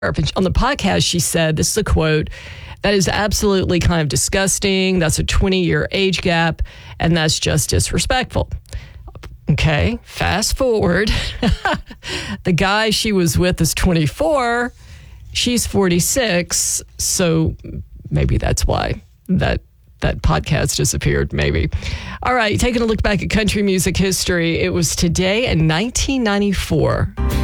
On the podcast, she said, this is a quote, "That is absolutely kind of disgusting. That's a 20-year age gap, and that's just disrespectful." Okay, fast forward. The guy she was with is 24. She's 46. So maybe that's why that podcast disappeared, maybe. All right, taking a look back at country music history. It was today in 1994.